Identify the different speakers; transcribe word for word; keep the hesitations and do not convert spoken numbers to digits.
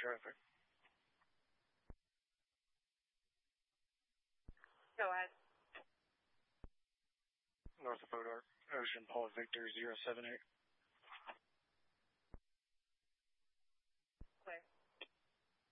Speaker 1: traffic.
Speaker 2: Go ahead.
Speaker 1: North of Oak Ocean, Paul Victor, zero seven eight.